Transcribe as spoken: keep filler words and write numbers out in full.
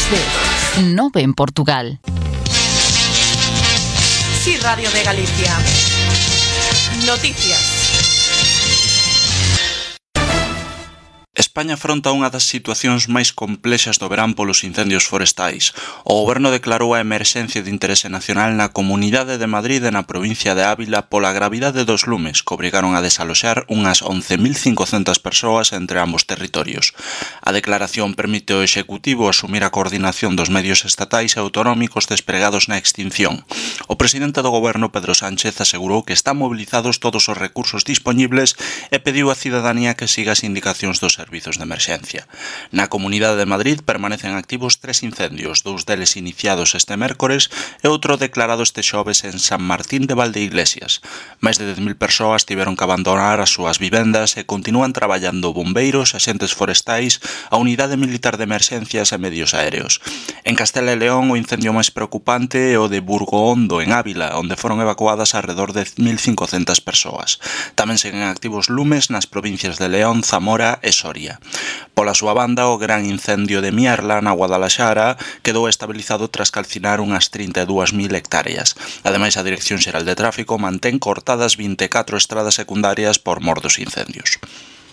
de Nove en Portugal. Sí, Radio de Galicia. Noticias. España afronta unha das situacións máis complexas do verán polos incendios forestais. O Goberno declarou a emerxencia de interese nacional na Comunidade de Madrid e na provincia de Ávila pola gravidade dos lumes que obrigaron a desaloxar unhas once mil cincocentas persoas entre ambos territorios. A declaración permite ao Executivo asumir a coordinación dos medios estatais e autonómicos despregados na extinción. O presidente do Goberno, Pedro Sánchez, asegurou que están mobilizados todos os recursos dispoñibles e pediu á cidadanía que siga as indicacións dos servizos de emerxencia. Na Comunidade de Madrid permanecen activos tres incendios, dous deles iniciados este mércores e outro declarado este xoves en San Martín de Valdeiglesias. Máis de dez mil persoas tiveron que abandonar as súas vivendas e continúan traballando bombeiros, axentes forestais, a Unidade Militar de Emerxencias e medios aéreos. En Castela e León o incendio máis preocupante é o de Burgohondo, en Ávila, onde foron evacuadas alrededor de mil cincocentas persoas. Tamén seguen activos lumes nas provincias de León, Zamora e Soria. Pola súa banda, o gran incendio de Mierla, na Guadalaxara, quedou estabilizado tras calcinar unhas trinta e dúas mil hectáreas. Ademais, a Dirección Xeral de Tráfico mantén cortadas vinte e catro estradas secundarias por mor dos incendios.